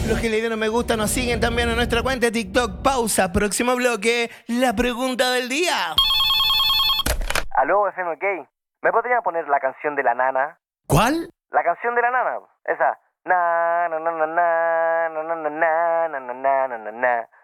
Los que le dieron me gusta nos siguen también en nuestra cuenta de TikTok. Pausa, próximo bloque, la pregunta del día. Aló, FMK. ¿Me podría poner la canción de la nana? ¿Cuál? La canción de la nana. Esa. Na, na, na, na, na, na, na, na, na, na, na, na, na, na.